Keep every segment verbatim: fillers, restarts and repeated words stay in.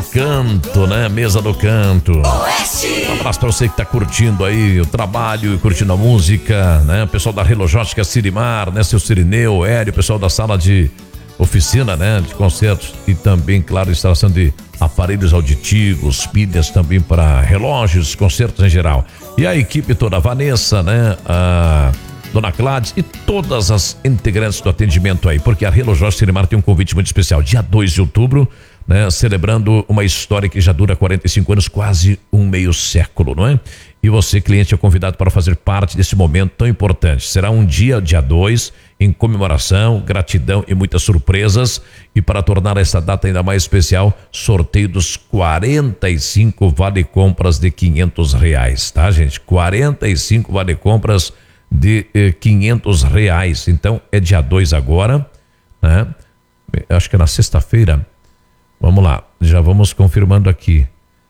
do Canto, né? Mesa do Canto. Oeste. Um abraço pra você que tá curtindo aí o trabalho e curtindo a música, né? O pessoal da Relogística Sirimar, né? Seu Cirineu, Hélio, o pessoal da sala de oficina, né? De concertos e também, claro, instalação de aparelhos auditivos, pilhas também para relógios, concertos em geral. E a equipe toda, a Vanessa, né? A Dona Gladys e todas as integrantes do atendimento aí, porque a Relogística Sirimar tem um convite muito especial, dia dois de outubro, né? Celebrando uma história que já dura quarenta e cinco anos, quase um meio século, não é? E você, cliente, é convidado para fazer parte desse momento tão importante. Será um dia, dia dois, em comemoração, gratidão e muitas surpresas. E para tornar essa data ainda mais especial, sorteio dos quarenta e cinco vale-compras de quinhentos reais, tá, gente? quarenta e cinco vale-compras de eh, quinhentos reais. Então, é dia dois agora, né? Acho que é na sexta-feira. Vamos lá, já vamos confirmando aqui.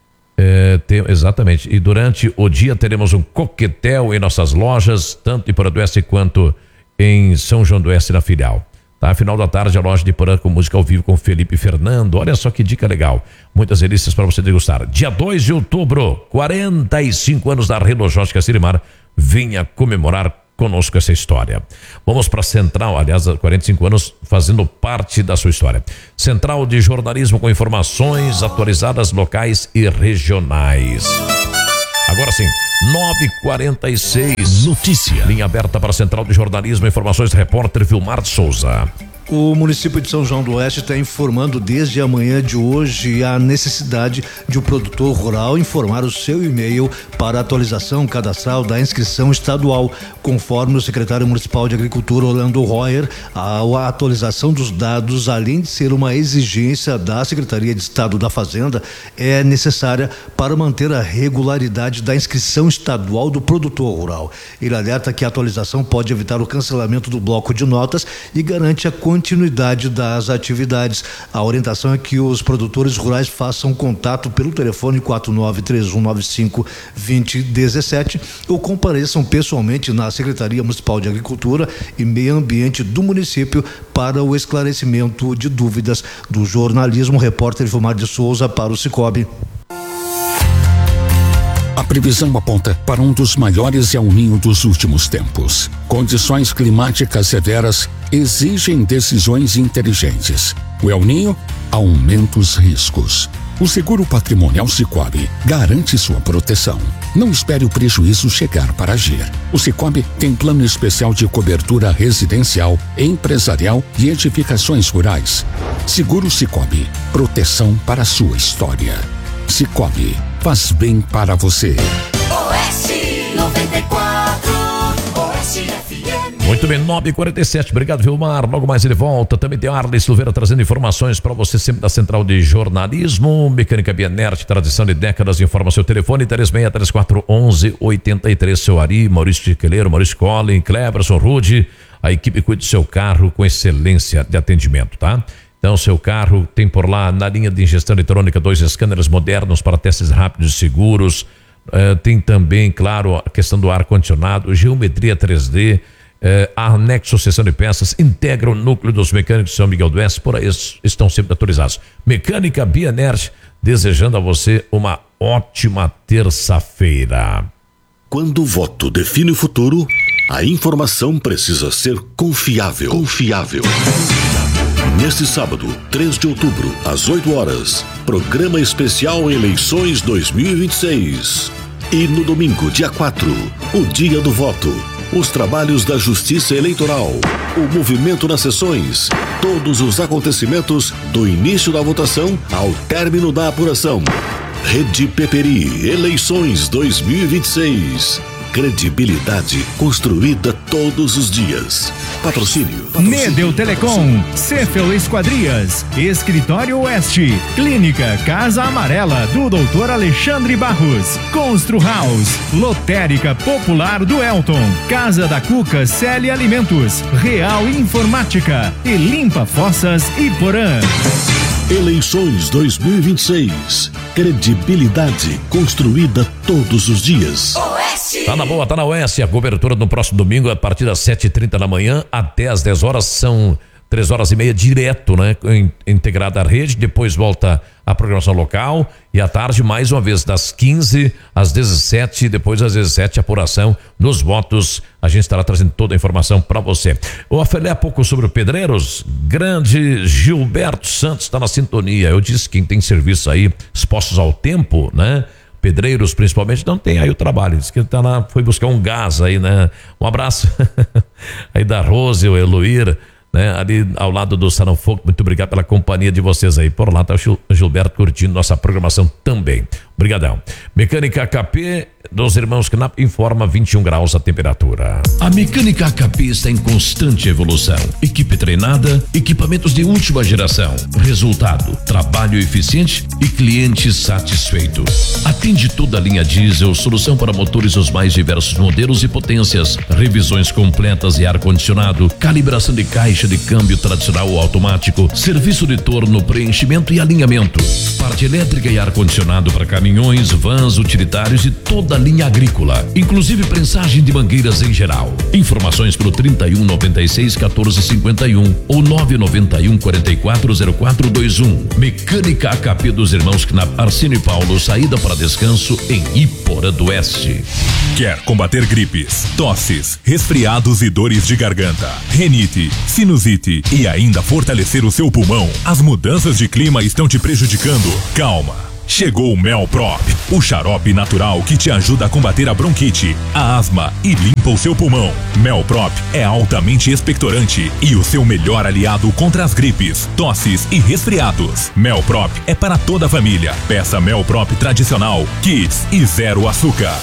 É, tem, exatamente, e durante o dia teremos um coquetel em nossas lojas, tanto em Porã do Oeste quanto em São João do Oeste na filial. Tá? Final da tarde, a loja de Porã com música ao vivo com Felipe Fernando. Olha só que dica legal. Muitas delícias para você degustar. Dia dois de outubro, quarenta e cinco anos da Relogística Sirimar. Venha comemorar conosco essa história. Vamos para a Central, aliás, há quarenta e cinco anos fazendo parte da sua história. Central de Jornalismo com informações atualizadas locais e regionais. Agora sim, nove e quarenta e seis. Notícia. Linha aberta para a Central de Jornalismo, informações, repórter Vilmar de Souza. O município de São João do Oeste está informando desde a manhã de hoje a necessidade de o produtor rural informar o seu e-mail para atualização cadastral da inscrição estadual. Conforme o secretário municipal de Agricultura, Orlando Royer, a atualização dos dados, além de ser uma exigência da Secretaria de Estado da Fazenda, é necessária para manter a regularidade da inscrição estadual do produtor rural. Ele alerta que a atualização pode evitar o cancelamento do bloco de notas e garante a continuidade das atividades. A orientação é que os produtores rurais façam contato pelo telefone quatro nove três um nove cinco dois zero um sete ou compareçam pessoalmente na Secretaria Municipal de Agricultura e Meio Ambiente do município para o esclarecimento de dúvidas. Do jornalismo, repórter Vilmar de Souza para o Cicobi. A previsão aponta para um dos maiores El Ninho dos últimos tempos. Condições climáticas severas exigem decisões inteligentes. O El Ninho aumenta os riscos. O seguro patrimonial Cicobi garante sua proteção. Não espere o prejuízo chegar para agir. O Cicobi tem plano especial de cobertura residencial, empresarial e edificações rurais. Seguro Cicobi, proteção para a sua história. Cicobi, faz bem para você. Oeste noventa e quatro, Oeste F M. Muito bem, nove e quarenta e sete, obrigado Vilmar, logo mais ele volta. Também tem Arley Silveira trazendo informações para você sempre da Central de Jornalismo. Mecânica Bienert, tradição de décadas, informa seu telefone três seis três quatro um um oito três. Seu Ari, Maurício Chiqueleiro, Maurício Collin, Cleberson, Rude, a equipe cuida do seu carro com excelência de atendimento, tá? Então, seu carro tem por lá, na linha de ingestão eletrônica, dois scanners modernos para testes rápidos e seguros. Uh, tem também, claro, a questão do ar-condicionado, geometria três D, uh, anexo, seção de peças, integra o núcleo dos mecânicos de São Miguel do Oeste, por aí estão sempre atualizados. Mecânica Bienert, desejando a você uma ótima terça-feira. Quando o voto define o futuro, a informação precisa ser confiável. Confiável. Neste sábado, três de outubro, às oito horas, programa especial Eleições dois mil e vinte e seis. E no domingo, dia quatro, o dia do voto, os trabalhos da Justiça Eleitoral, o movimento nas sessões, todos os acontecimentos do início da votação ao término da apuração. Rede Peperi, Eleições dois mil e vinte e seis. Credibilidade construída todos os dias. Patrocínio. Medel Telecom, Cefel Esquadrias, Escritório Oeste, Clínica Casa Amarela do doutor Alexandre Barros, Constru House, Lotérica Popular do Elton, Casa da Cuca Célia Alimentos, Real Informática e Limpa Fossas e Porã. Eleições dois mil e vinte e seis. Credibilidade construída todos os dias. Oeste. Tá na boa, tá na Oeste. A cobertura no próximo domingo a partir das sete e trinta da manhã até às dez horas são três horas e meia direto, né? Integrada à rede, depois volta a programação local e à tarde, mais uma vez, das quinze às dezessete, depois às dezessete, apuração nos votos. A gente estará trazendo toda a informação para você. Eu falei há pouco sobre o Pedreiros, grande Gilberto Santos está na sintonia. Eu disse que quem tem serviço aí, expostos ao tempo, né? Pedreiros principalmente, não tem aí o trabalho. Diz que ele tá lá, foi buscar um gás aí, né? Um abraço aí da Rose, o Eloir, né? Ali ao lado do Salão Fogo. Muito obrigado pela companhia de vocês aí. Por lá tá o Gilberto curtindo nossa programação também. Obrigadão. Mecânica A K P dos irmãos Knapp informa vinte e um graus a temperatura. A Mecânica A K P está em constante evolução. Equipe treinada, equipamentos de última geração. Resultado, trabalho eficiente e cliente satisfeito. Atende toda a linha diesel, solução para motores dos mais diversos modelos e potências, revisões completas e ar-condicionado, calibração de caixa de câmbio tradicional ou automático, serviço de torno, preenchimento e alinhamento, parte elétrica e ar-condicionado para caminhões, vans, utilitários e toda a linha agrícola, inclusive prensagem de mangueiras em geral. Informações pelo trinta e um, noventa e seis, quatorze, cinquenta e um ou nove nove um, quarenta e quatro, zero quatro dois um. Mecânica A K P dos irmãos Knapp, Arsênio e Paulo, saída para descanso em Iporã do Oeste. Quer combater gripes, tosses, resfriados e dores de garganta, renite, sinusite e ainda fortalecer o seu pulmão? As mudanças de clima estão te prejudicando? Calma! Chegou o Melprop, o xarope natural que te ajuda a combater a bronquite, a asma e limpa o seu pulmão. Melprop é altamente expectorante e o seu melhor aliado contra as gripes, tosses e resfriados. Melprop é para toda a família. Peça Melprop tradicional, Kids e zero açúcar.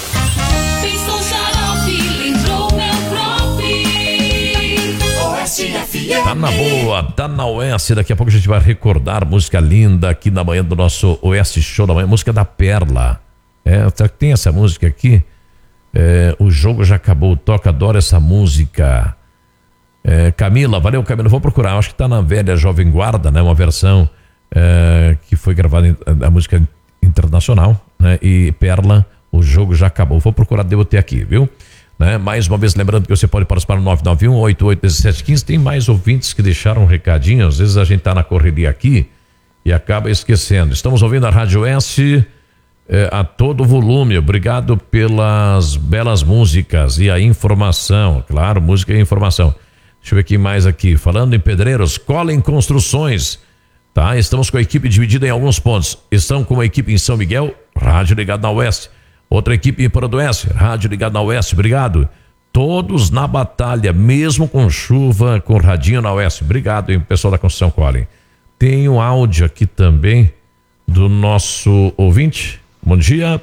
Tá na boa, tá na Oeste. Daqui a pouco a gente vai recordar música linda aqui na manhã do nosso Oeste Show da manhã, música da Perla. É, tem essa música aqui. É, o jogo já acabou, toca, adoro essa música. É, Camila, valeu Camila, vou procurar, acho que tá na velha Jovem Guarda, né? Uma versão é, que foi gravada da música internacional, né? E Perla, o jogo já acabou. Vou procurar, devo ter aqui, viu? Né? Mais uma vez, lembrando que você pode participar no nove nove um, oito oito um sete um cinco. Tem mais ouvintes que deixaram um recadinho. Às vezes a gente tá na correria aqui e acaba esquecendo. Estamos ouvindo a Rádio S eh, a todo volume. Obrigado pelas belas músicas e a informação. Claro, música e informação. Deixa eu ver aqui mais aqui. Falando em Pedreiros, Collen Construções. Tá? Estamos com a equipe dividida em alguns pontos. Estão com a equipe em São Miguel, rádio ligado na Oeste. Outra equipe em Iporã do Oeste, rádio ligado na Oeste, obrigado. Todos na batalha, mesmo com chuva, com radinho na Oeste. Obrigado, hein, pessoal da Construção Collen. Tem um áudio aqui também do nosso ouvinte. Bom dia.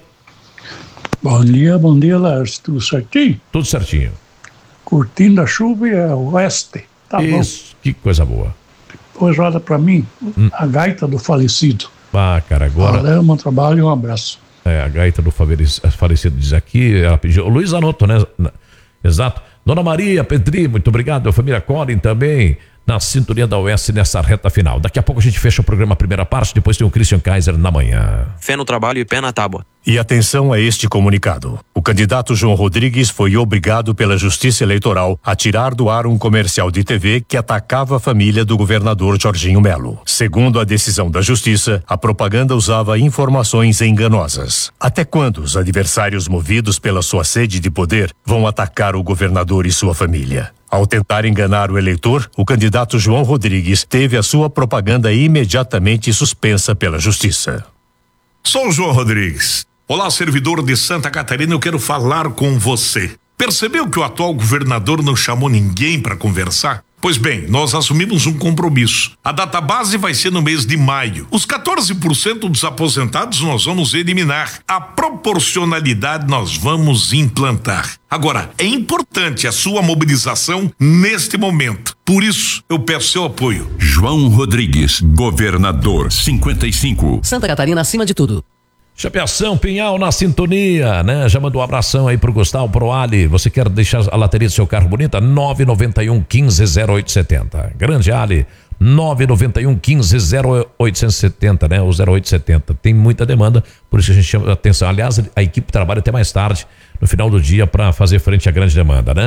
Bom dia, bom dia, Lars. Tudo certinho? Tudo certinho. Curtindo a chuva e a Oeste. Tá Isso, bom. Que coisa boa. Depois roda pra mim hum. a gaita do falecido. Ah, cara, agora... Valeu, bom trabalho e um abraço. É, a gaita do falecido diz aqui, ela pediu, o Luiz Anoto, né? Exato. Dona Maria Petri, muito obrigado. A família Collen também, na sintonia da Oeste nessa reta final. Daqui a pouco a gente fecha o programa, a primeira parte, depois tem o Christian Kaiser na manhã. Fé no trabalho e pé na tábua. E atenção a este comunicado. O candidato João Rodrigues foi obrigado pela Justiça Eleitoral a tirar do ar um comercial de T V que atacava a família do governador Jorginho Melo. Segundo a decisão da Justiça, a propaganda usava informações enganosas. Até quando os adversários movidos pela sua sede de poder vão atacar o governador e sua família? Ao tentar enganar o eleitor, o candidato João Rodrigues teve a sua propaganda imediatamente suspensa pela Justiça. Sou o João Rodrigues. Olá, servidor de Santa Catarina, eu quero falar com você. Percebeu que o atual governador não chamou ninguém para conversar? Pois bem, nós assumimos um compromisso. A data base vai ser no mês de maio. Os quatorze por cento dos aposentados nós vamos eliminar. A proporcionalidade nós vamos implantar. Agora, é importante a sua mobilização neste momento. Por isso, eu peço seu apoio. João Rodrigues, governador cinquenta e cinco. Santa Catarina acima de tudo. Chapeação, Pinhal na sintonia, né? Já mandou um abração aí pro Gustavo, pro Ali. Você quer deixar a lateria do seu carro bonita? nove nove um, quinze, zero oito setenta. Grande Ali, nove nove um, quinze, zero oito setenta, né? O zero oito setenta. Tem muita demanda, por isso que a gente chama a atenção. Aliás, a equipe trabalha até mais tarde, no final do dia, para fazer frente à grande demanda, né?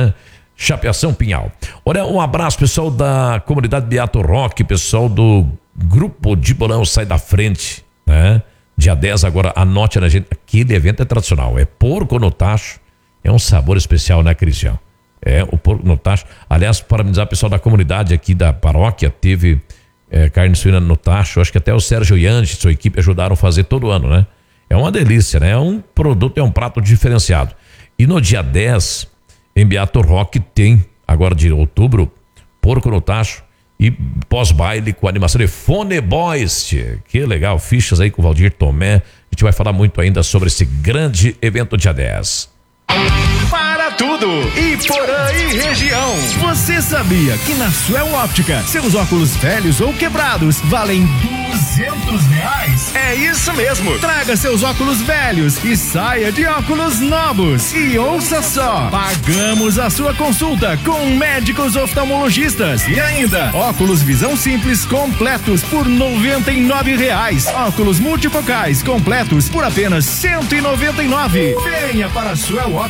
Chapeação Pinhal. Olha, um abraço pessoal da comunidade Beato Roque, pessoal do grupo de Bolão Sai da Frente, né? Dia dez agora, anote na gente, aquele evento é tradicional, é porco no tacho, é um sabor especial, né, Cristian? É, o porco no tacho. Aliás, parabenizar o pessoal da comunidade aqui da paróquia, teve é, carne suína no tacho, acho que até o Sérgio Yange e sua equipe ajudaram a fazer todo ano, né? É uma delícia, né? É um produto, é um prato diferenciado. E no dia dez, em Beato Roque, tem, agora de outubro, porco no tacho e pós-baile com a animação de Fone Boys. Tchê. Que legal, fichas aí com o Valdir Tomé. A gente vai falar muito ainda sobre esse grande evento dia dez. Para tudo! Iporã e região. Você sabia que na Suel Óptica, seus óculos velhos ou quebrados valem duzentos reais? É isso mesmo! Traga seus óculos velhos e saia de óculos novos. E ouça só! Pagamos a sua consulta com médicos oftalmologistas. E ainda, óculos visão simples completos por noventa e nove reais. Óculos multifocais completos por apenas cento e noventa e nove. Venha para a Suel Óptica